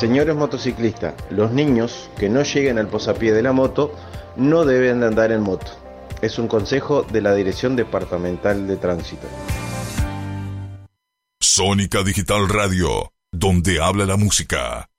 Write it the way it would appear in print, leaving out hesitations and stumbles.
Señores motociclistas, los niños que no lleguen al posapié de la moto no deben de andar en moto. Es un consejo de la Dirección Departamental de Tránsito. Sónica Digital Radio, donde habla la música.